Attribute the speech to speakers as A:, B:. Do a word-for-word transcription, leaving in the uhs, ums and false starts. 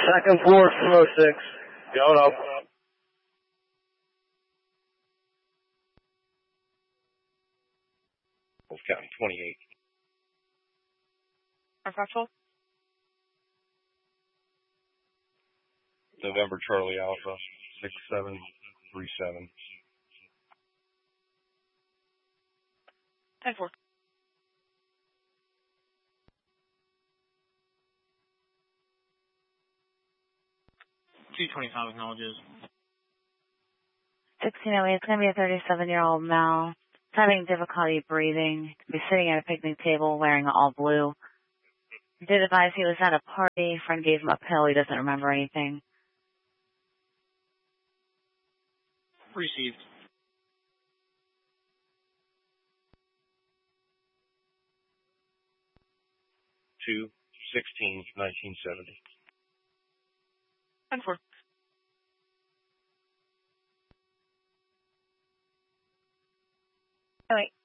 A: Second floor, two oh six.
B: Going up. Wolf County twenty-eight.
C: Factual.
B: November Charlie Alpha, six seven three seven.
C: ten four. two twenty-five acknowledges.
D: sixteen oh eight, it's going to be a thirty-seven-year-old male. He's having difficulty breathing. He's sitting at a picnic table wearing all blue. He did advise he was at a party. A friend gave him a pill. He doesn't remember anything.
C: Received.
B: two sixteen nineteen seventy.
C: ten four.
D: Oh, wait.